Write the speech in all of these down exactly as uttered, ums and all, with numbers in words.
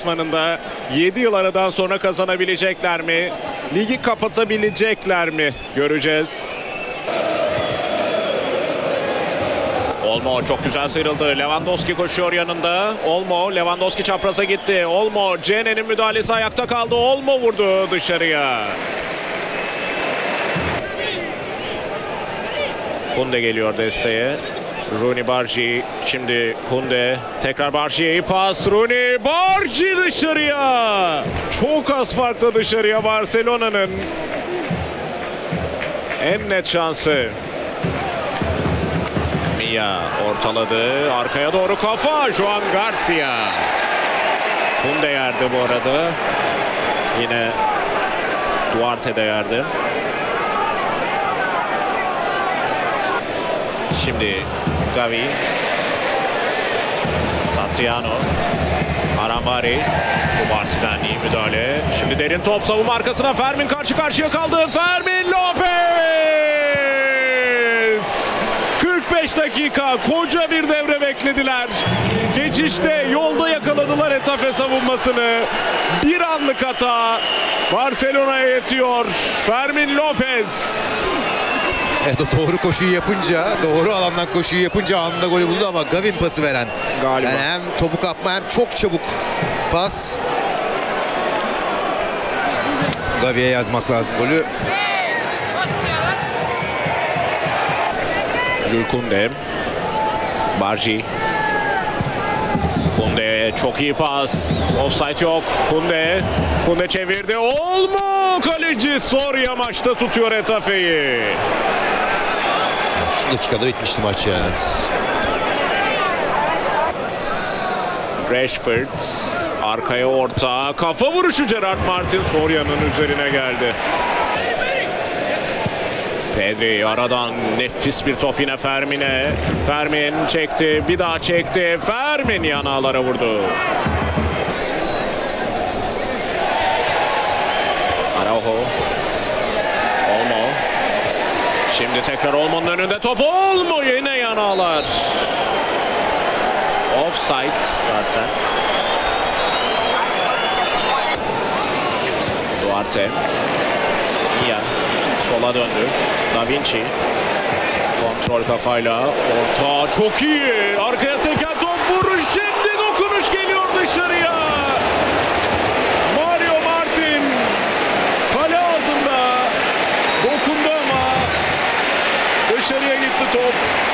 deplasmanında yedi yıl aradan sonra kazanabilecekler mi? Ligi kapatabilecekler mi? Göreceğiz. Olmo çok güzel sıyrıldı. Lewandowski koşuyor yanında. Olmo, Lewandowski çapraza gitti. Olmo, Cene'nin müdahalesi ayakta kaldı. Olmo vurdu dışarıya. Kunde geliyor desteğe. Rooney Bargi, şimdi Kunde, tekrar Bargi'ye pas. Rooney, Bargi dışarıya. Çok az farklı dışarıya Barcelona'nın en net şansı. Mia ortaladı. Arkaya doğru kafa. Joan Garcia. Kunde yerdi bu arada. Yine Duarte de yerdi. Şimdi Gavi. Satriano. Arambari. Bu Barcelona iyi müdahale. Şimdi derin top savunma arkasına. Fermin karşı karşıya kaldı. Fermin Lopez. kırk beş dakika koca bir devre beklediler. Geçişte yolda yakaladılar Getafe savunmasını. Bir anlık hata Barcelona'ya yetiyor. Fermin Lopez. Evet, doğru koşuyu yapınca, doğru alandan koşuyu yapınca anında golü buldu ama Gavin pası veren. Galiba. Yani hem topu kapma hem çok çabuk pas. Gavi'ye yazmak lazım golü. Jules Kunde. Bargi. Kunde çok iyi pas. Offside yok. Kunde. Kunde çevirdi. Olmo! Kaleci Soria maçta tutuyor Getafe'yi. Şu dakikada bitmişti maç yani. Rashford. Arkaya orta. Kafa vuruşu Gerard Martin. Soria'nın üzerine geldi. Pedri aradan nefis bir top yine Fermin'e. Fermin çekti. Bir daha çekti. Fermin yanağlara vurdu. Araujo. Olmo. Şimdi tekrar Olmo'nun önünde top. Olmo yine yanağlar. Offside zaten. Duarte. Mia. Sola döndü. Da Vinci. Kontrol kafayla. Orta çok iyi. Arkaya seken top vuruş. Şimdi dokunuş geliyor dışarıya. Mario Martin. Kale ağzında. Dokundu ama dışarıya gitti top.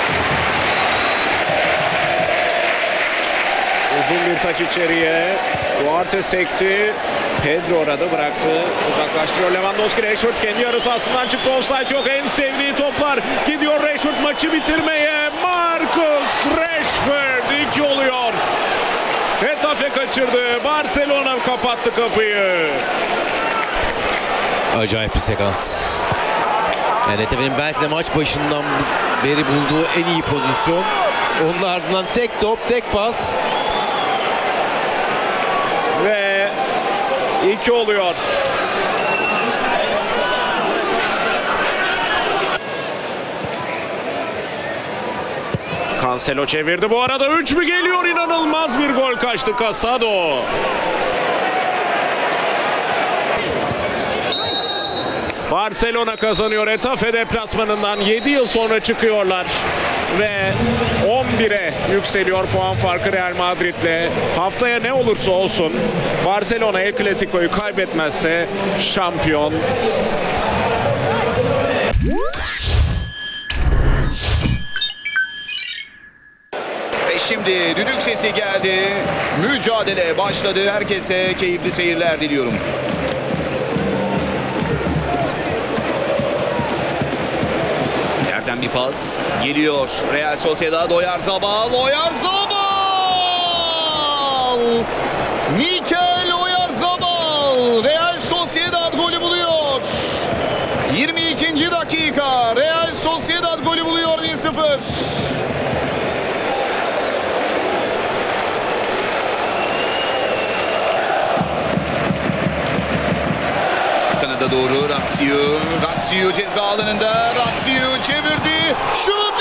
Uzun bir taç içeriye. Duarte sekti. Pedro orada bıraktı. Uzaklaştırıyor Lewandowski. Rashford kendi yarı sahasından çıktı. Offside yok. En sevdiği toplar. Gidiyor Rashford maçı bitirmeye. Marcus Rashford iki oluyor. Getafe kaçırdı. Barcelona kapattı kapıyı. Acayip bir sekans. Yani Getafe'nin belki de maç başından beri bulduğu en iyi pozisyon. Onun ardından tek top, tek pas. Ve iki oluyor. Cancelo çevirdi bu arada. üç mü geliyor? İnanılmaz bir gol kaçtı Casado. Barcelona kazanıyor. Getafe deplasmanından yedi yıl sonra çıkıyorlar. Ve on bire yükseliyor puan farkı Real Madrid'le. Haftaya ne olursa olsun Barcelona El Clasico'yu kaybetmezse şampiyon. Ve şimdi düdük sesi geldi. Mücadele başladı. Herkese keyifli seyirler diliyorum. Yerden bir pas geliyor. Real Sociedad Oyarzabal. Oyarzabal! Mikel Oyarzabal. Real Sociedad golü buluyor. yirmi ikinci dakika. Real Sociedad golü buluyor bir sıfır. Kanada doğru Ratsiu. Ratsiu ceza alanında. Ratsiu çevirdi. Şut